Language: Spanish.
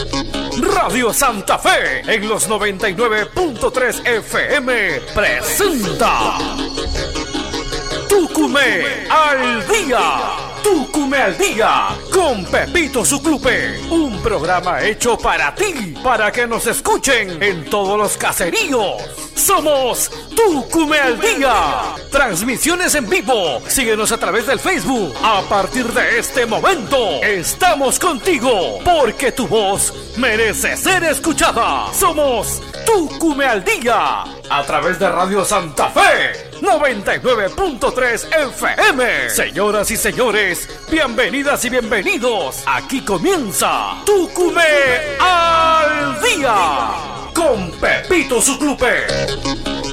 Radio Santa Fe en los 99.3 FM presenta Tucumé al Día. Tucumé al Día con Pepito Suclupe. Un programa hecho para ti, para que nos escuchen en todos los caseríos. Somos Tucumé al Día. Transmisiones en vivo. Síguenos a través del Facebook. A partir de este momento, estamos contigo, porque tu voz merece ser escuchada. Somos Tucumé al Día, a través de Radio Santa Fe 99.3 FM. Señoras y señores, bienvenidas y bienvenidos. Aquí comienza Tucumé al Día con Pepito Suclupe.